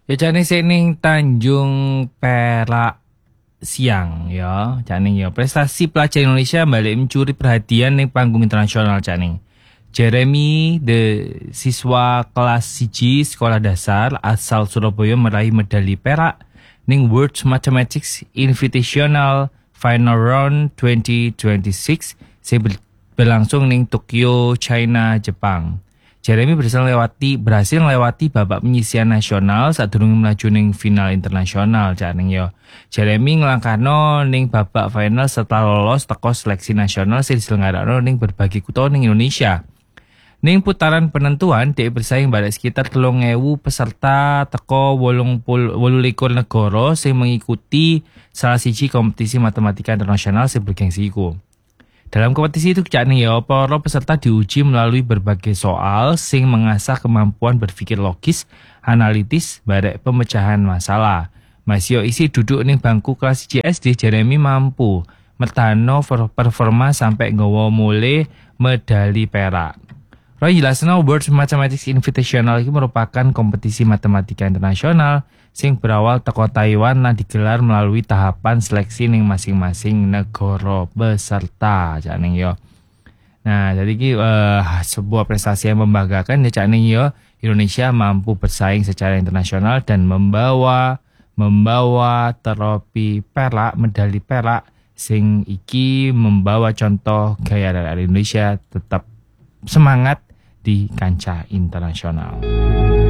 Ya jane ning Tanjung Perak siang ya, Caning ya. Prestasi pelajar Indonesia balik mencuri perhatian ning panggung internasional Caning. Jeremy, siswa kelas 1 sekolah dasar asal Surabaya meraih medali perak ning World Mathematics Invitational Final Round 2026 sing berlangsung ning Tokyo, China, Jepang. Jeremy berhasil melewati babak penyisihan nasional saat durung melaju ning final internasional Caning yo. Jeremy ngelangkano ning babak final setelah lolos teko seleksi nasional sing diselenggarakno ning berbagai kutha ning Indonesia. Ning putaran penentuan, dia bersaing pada sekitar 3.000 peserta teko 28 negara sing mengikuti salah siji kompetisi matematika internasional sing bergengsi iku. Dalam kompetisi itu ya, para peserta diuji melalui berbagai soal sing mengasah kemampuan berpikir logis, analitis, barek pemecahan masalah. Masih isi duduk ning bangku kelas 1 SD, Jeremy mampu mertano performa sampai nggawa mule medali perak. Roy jelasno World Mathematics Invitational ini merupakan kompetisi matematika internasional sing berawal teko Taiwan lan digelar melalui tahapan seleksi ning masing-masing negara peserta Caning yo. Nah, jadi ini sebuah prestasi yang membanggakan ya Caning yo. Indonesia mampu bersaing secara internasional dan membawa trofi perak, medali perak sing iki membawa contoh gaya dari Indonesia tetap semangat di kancah internasional.